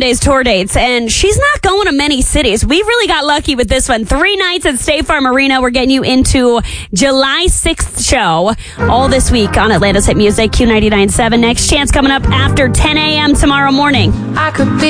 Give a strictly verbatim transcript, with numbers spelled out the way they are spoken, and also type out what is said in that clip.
Monday's tour dates, and she's not going to many cities. We really got lucky with this one. Three nights at State Farm Arena. We're getting you into July sixth show all this week on Atlanta's Hit Music, Q ninety-nine point seven. Next chance coming up after ten a.m. tomorrow morning. I could be